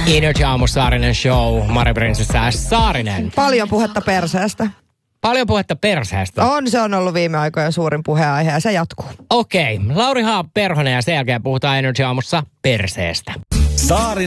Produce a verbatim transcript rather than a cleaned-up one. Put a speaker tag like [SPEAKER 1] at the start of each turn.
[SPEAKER 1] Energy Aamu Saarinen Show, Mari Prinsessa Saarinen.
[SPEAKER 2] Paljon puhetta perseestä.
[SPEAKER 1] Paljon puhetta perseestä.
[SPEAKER 2] On, se on ollut viime aikojen suurin puheenaihe ja se jatkuu.
[SPEAKER 1] Okei, okay. Lauri Haap-Perhonen ja sen jälkeen puhutaan Energy Aamussa perseestä.
[SPEAKER 3] Saarinen.